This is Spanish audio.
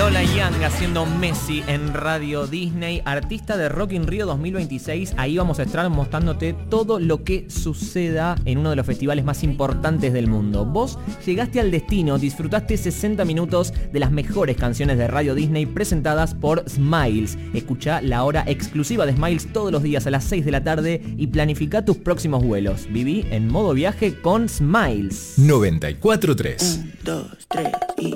Lola Young haciendo Messi en Radio Disney, artista de Rock in Rio 2026. Ahí vamos a estar mostrándote todo lo que suceda en uno de los festivales más importantes del mundo. Vos llegaste al destino, disfrutaste 60 minutos de las mejores canciones de Radio Disney presentadas por Smiles. Escuchá la hora exclusiva de Smiles todos los días a las 6 de la tarde y planifica tus próximos vuelos. Viví en modo viaje con Smiles. 94.3. 1, 2, 3 y...